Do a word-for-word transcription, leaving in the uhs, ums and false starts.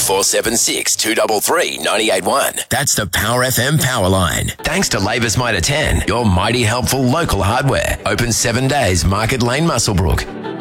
four seven six, two three three, nine eight one. That's the Power F M power line. Thanks to Labour's Mitre ten, your mighty helpful local hardware. Open seven days, Market Lane, Muswellbrook.